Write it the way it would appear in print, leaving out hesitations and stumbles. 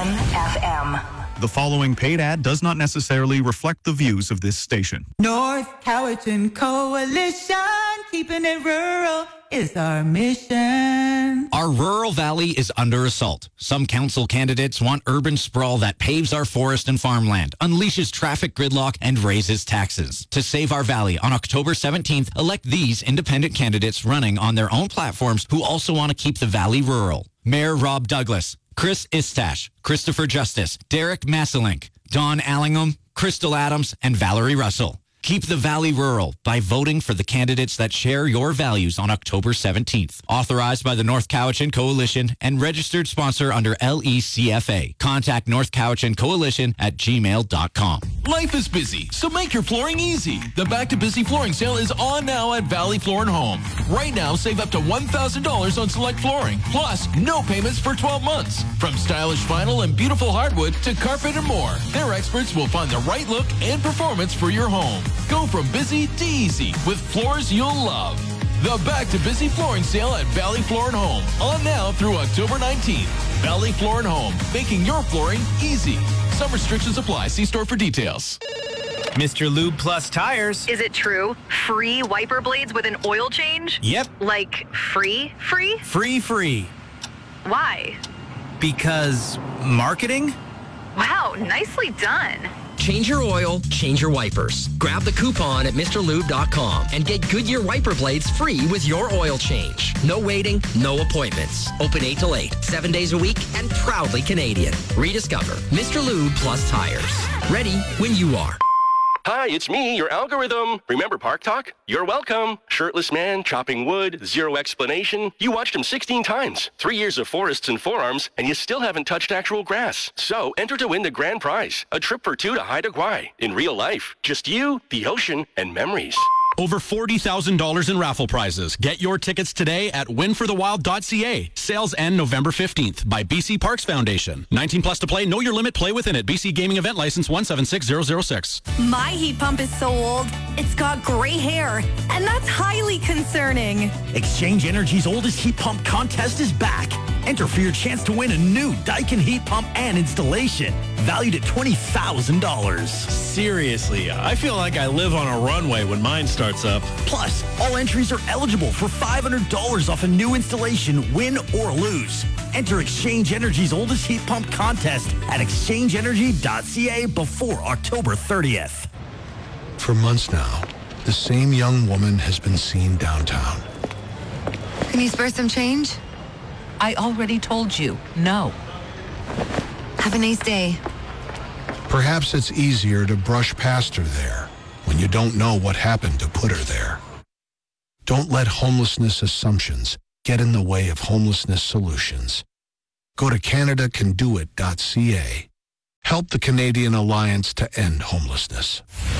FM. The following paid ad does not necessarily reflect the views of this station. North Cowichan Coalition, keeping it rural is our mission. Our rural valley is under assault. Some council candidates want urban sprawl that paves our forest and farmland, unleashes traffic gridlock, and raises taxes. To save our valley, on October 17th, elect these independent candidates running on their own platforms who also want to keep the valley rural. Mayor Rob Douglas, Chris Istash, Christopher Justice, Derek Masselink, Don Allingham, Crystal Adams, and Valerie Russell. Keep the valley rural by voting for the candidates that share your values on October 17th. Authorized by the North Cowichan Coalition and registered sponsor under LECFA. Contact North Cowichan Coalition at gmail.com. Life is busy, so make your flooring easy. The Back to Busy flooring sale is on now at Valley Floor & Home. Right now, save up to $1,000 on select flooring, plus no payments for 12 months. From stylish vinyl and beautiful hardwood to carpet and more, their experts will find the right look and performance for your home. Go from busy to easy with floors you'll love. The Back to Busy flooring sale at Valley Floor & Home. On now through October 19th. Valley Floor & Home, making your flooring easy. Some restrictions apply. See store for details. Mr. Lube Plus Tires. Is it true? Free wiper blades with an oil change? Yep. Like free? Free. Why? Because marketing? Wow, nicely done. Change your oil, change your wipers. Grab the coupon at MrLube.com and get Goodyear wiper blades free with your oil change. No waiting, no appointments. Open 8 till 8, 7 days a week, and proudly Canadian. Rediscover Mr. Lube Plus Tires. Ready when you are. Hi, it's me, your algorithm. Remember Park Talk? You're welcome. Shirtless man, chopping wood, zero explanation. You watched him 16 times. 3 years of forests and forearms, and you still haven't touched actual grass. So enter to win the grand prize, a trip for 2 to Haida Gwaii. In real life, just you, the ocean, and memories. Over $40,000 in raffle prizes. Get your tickets today at winforthewild.ca. Sales end November 15th by BC Parks Foundation. 19 plus to play. Know your limit. Play within it. BC Gaming Event License 176006. My heat pump is so old, it's got gray hair, and that's highly concerning. Exchange Energy's oldest heat pump contest is back. Enter for your chance to win a new Daikin heat pump and installation, valued at $20,000. Seriously, I feel like I live on a runway when mine starts up. Plus, all entries are eligible for $500 off a new installation, win or lose. Enter Exchange Energy's oldest heat pump contest at exchangeenergy.ca before October 30th. For months now, the same young woman has been seen downtown. Can you spare some change? I already told you, no. Have a nice day. Perhaps it's easier to brush past her there when you don't know what happened to put her there. Don't let homelessness assumptions get in the way of homelessness solutions. Go to CanadaCanDoIt.ca. Help the Canadian Alliance to End Homelessness.